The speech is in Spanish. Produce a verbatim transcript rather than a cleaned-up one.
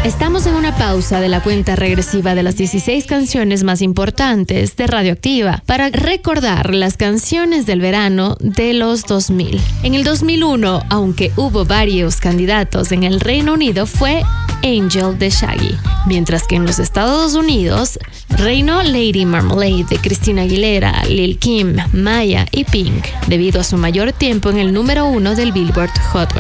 Estamos en una pausa de la cuenta regresiva de las dieciséis canciones más importantes de Radioactiva para recordar las canciones del verano de los dos mil. En el dos mil uno, aunque hubo varios candidatos en el Reino Unido, fue Angel de Shaggy, mientras que en los Estados Unidos reinó Lady Marmalade de Christina Aguilera, Lil Kim, Maya y Pink, debido a su mayor tiempo en el número uno del Billboard Hot